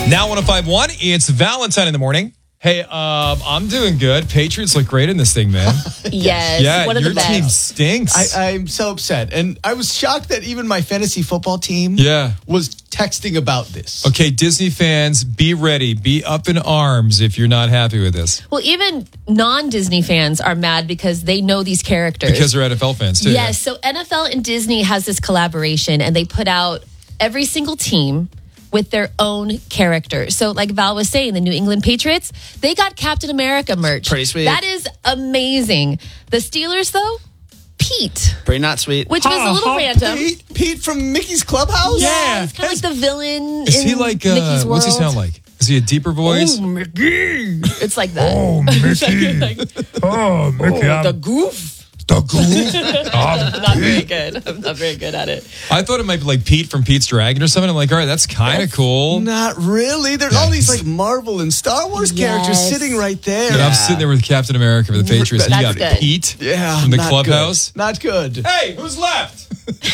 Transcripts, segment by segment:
Now 105.1, it's Valentine in the morning. Hey, I'm doing good. Patriots look great in this thing, man. Yes. Yeah, one of your the best. team stinks. I'm so upset. And I was shocked that even my fantasy football team was texting about this. Okay, Disney fans, be ready. Be up in arms if you're not happy with this. Well, even non-Disney fans are mad because they know these characters. Because they're NFL fans, too. Yes, so NFL and Disney has this collaboration, and they put out every single team with their own character. So like Val was saying, the New England Patriots, they got Captain America merch. Pretty sweet. That is amazing. The Steelers, though, Pete. Pretty not sweet. Which was a little random. Pete from Mickey's Clubhouse? Yeah, it's kind of like the villain Is in he like, Mickey's World. what's he sound like? Is he a deeper voice? Oh, Mickey. It's like that. Oh, Mickey. Oh, Mickey. The goof. The goof. I'm not very good. I'm not very good at it. I thought it might be like Pete from Pete's Dragon or something. I'm like, all right, that's kind of cool. Not really. There's all these like Marvel and Star Wars characters Yes. sitting right there. And I'm sitting there with Captain America for the Patriots. And you got That's good. Pete Yeah, from the not clubhouse. Good. Not good. Hey, who's left?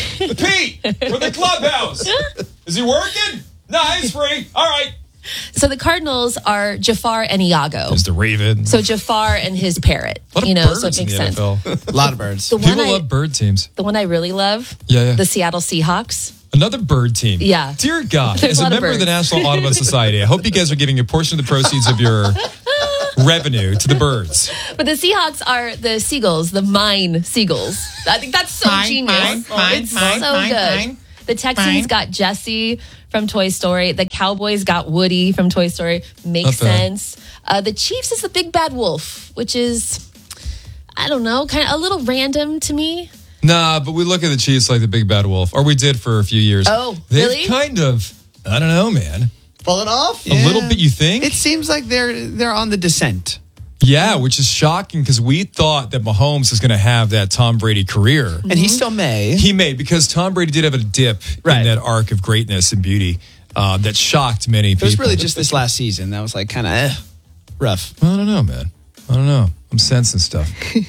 Pete from the clubhouse. Is he working? No, he's free. All right. So the Cardinals are Jafar and Iago. There's the Raven. So Jafar and his parrot. A lot of birds so it makes in the sense. NFL. A lot of birds. The one, People love bird teams. the one I really love, Yeah. the Seattle Seahawks. Another bird team. Yeah. Dear God, There's as a a lot of member of the birds. National Audubon Society, I hope you guys are giving a portion of the proceeds of your revenue to the birds. But the Seahawks are the seagulls, the mine seagulls. I think that's so genius. It's so good. The Texans got Jesse from Toy Story. The Cowboys got Woody from Toy Story. Makes Not bad. sense. The Chiefs is the big bad wolf, which is, I don't know, kind of a little random to me. Nah, but we look at the Chiefs like the big bad wolf, or we did for a few years. Oh, They've really? kind of, I don't know, man. Falling off? A little bit, you think? It seems like they're on the descent. Yeah, which is shocking because we thought that Mahomes was going to have that Tom Brady career. And he still may. He may, because Tom Brady did have a dip Right. in that arc of greatness and beauty that shocked many It people. was really just this last season that was like kind of rough. I don't know, man. I don't know. I'm sensing stuff.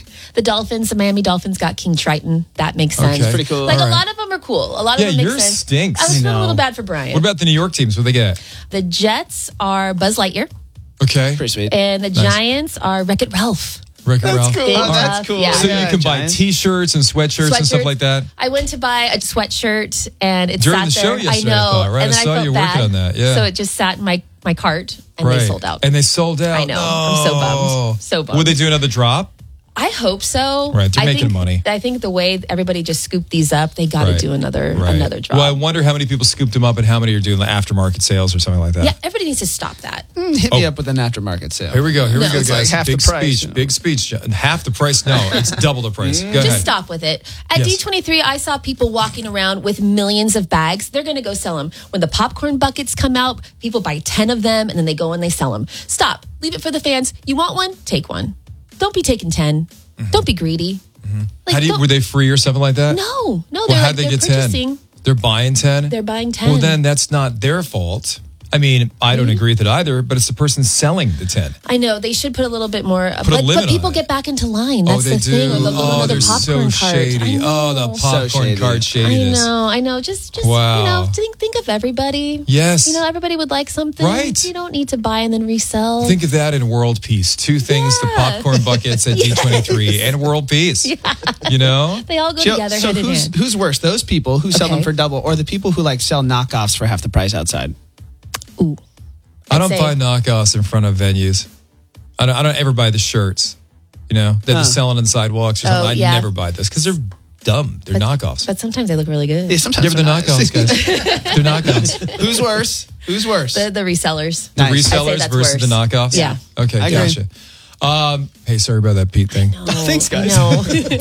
The Miami Dolphins got King Triton. That makes sense. Okay. Pretty cool. Like All a right. lot of them are cool. A lot Yeah, of them make yours sense. stinks. I was I feeling a know. little bad for Brian. What about the New York teams? What they get? The Jets are Buzz Lightyear, Okay. Pretty sweet. and the Giants are Wreck-It Ralph. Wreck-It Ralph. cool. Big Oh, that's Ralph, cool. Yeah. So you can buy Giants. T-shirts and sweatshirts and stuff like that? I went to buy a sweatshirt, and it During sat the show there. yesterday, I know, I thought, right? and then I saw felt you bad. working on that, yeah. So it just sat in my cart, and they sold out. And they sold out. I know. I'm so bummed. So bummed. Would they do another drop? I hope so. Right, they're I making think, money. I think the way everybody just scooped these up, they got to Right. do another Right. drop. Well, I wonder how many people scooped them up and how many are doing the aftermarket sales or something like that. yeah, everybody needs to stop that. Hit me up with an aftermarket sale. Here we go. Here we go, It's guys. like half big the price, speech. you know. Big speech. Half the price? No, it's double the price. Go Just ahead. stop with it. At Yes. D23, I saw people walking around with millions of bags. They're going to go sell them. When the popcorn buckets come out, people buy 10 of them and then they go and they sell them. Stop. Leave it for the fans. You want one? Take one. Don't be taking 10. Don't be greedy. Like, How do you, don't- were they free or something like that? No. Well, They're, how'd they they're get purchasing. 10? They're buying 10? They're buying 10. Well, then that's not their fault. I mean, I don't agree with it either, but it's the person selling the 10. I know they should put a little bit more. Put a limit but people on it. get back into line. That's they the thing. do. Or they'll go Oh, another they're so popcorn cart. shady. I Oh, the know. popcorn shady. cart I shadiness. know. Just Wow. think of everybody. Yes. Everybody would like something. Right. You don't need to buy and then resell. Think of that in world peace. Two things, the Yeah. popcorn buckets at D23 and world peace. You know? They all go Jill, together, so hand in hand. who's worse, those people who sell them Okay. for double, or the people who like sell knockoffs for half the price outside? Ooh. I don't say- buy knockoffs in front of venues. I don't ever buy the shirts, that they're selling on the sidewalks or something. Oh, I yeah. never buy this because they're dumb. They're knockoffs. But sometimes they look really good. Yeah, sometimes Yeah, but they're nice. knockoffs, guys. They're knockoffs. Who's worse? Who's worse? The resellers. The Nice. I'd say resellers that's versus worse. the knockoffs? Yeah. Okay, I agree. gotcha. Hey, sorry about that Pete thing. Thanks, guys. No.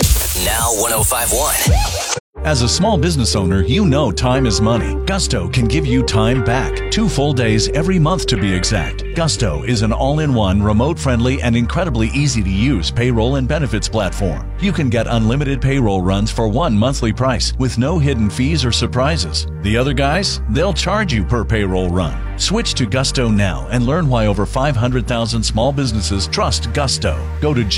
Now 105.1. As a small business owner, you know time is money. Gusto can give you time back. 2 full days every month to be exact. Gusto is an all-in-one, remote-friendly, and incredibly easy-to-use payroll and benefits platform. You can get unlimited payroll runs for one monthly price with no hidden fees or surprises. The other guys, they'll charge you per payroll run. Switch to Gusto now and learn why over 500,000 small businesses trust Gusto. Go to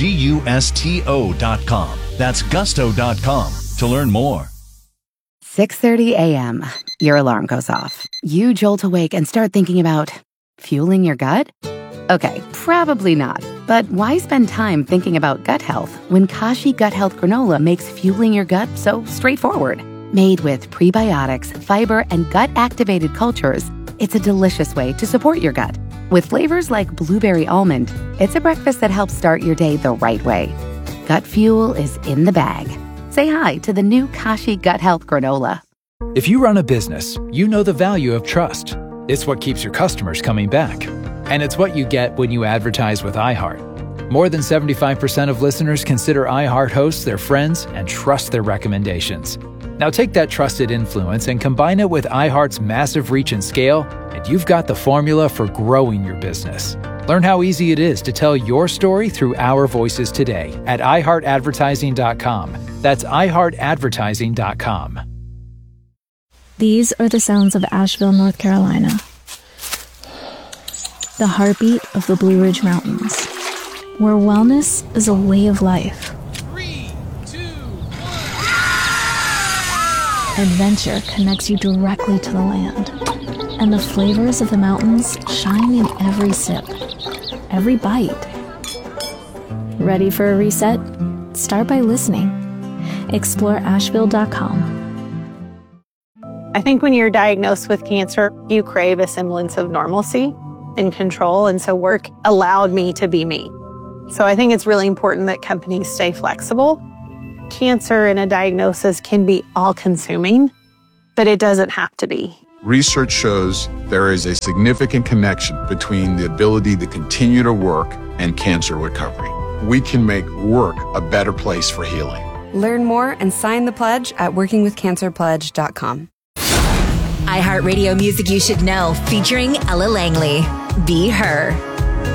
GUSTO.com. That's gusto.com to learn more. 6:30 a.m. Your alarm goes off. You jolt awake and start thinking about Fueling your gut? Okay, probably not. But why spend time thinking about gut health when Kashi Gut Health Granola makes fueling your gut so straightforward? Made with prebiotics, fiber, and gut-activated cultures, it's a delicious way to support your gut. With flavors like blueberry almond, it's a breakfast that helps start your day the right way. Gut fuel is in the bag. Say hi to the new Kashi Gut Health Granola. If you run a business, you know the value of trust. It's what keeps your customers coming back. And it's what you get when you advertise with iHeart. More than 75% of listeners consider iHeart hosts their friends and trust their recommendations. Now take that trusted influence and combine it with iHeart's massive reach and scale, and you've got the formula for growing your business. Learn how easy it is to tell your story through our voices today at iHeartAdvertising.com. That's iHeartAdvertising.com. These are the sounds of Asheville, North Carolina. The heartbeat of the Blue Ridge Mountains, where wellness is a way of life. 3, 2, 1. Adventure connects you directly to the land, and the flavors of the mountains shine in every sip, every bite. Ready for a reset? Start by listening. Explore Asheville.com. I think when you're diagnosed with cancer, you crave a semblance of normalcy and control, and so work allowed me to be me. So I think it's really important that companies stay flexible. Cancer and a diagnosis can be all-consuming, but it doesn't have to be. Research shows there is a significant connection between the ability to continue to work and cancer recovery. We can make work a better place for healing. Learn more and sign the pledge at workingwithcancerpledge.com. iHeartRadio Music You Should Know, featuring Ella Langley. Be Her.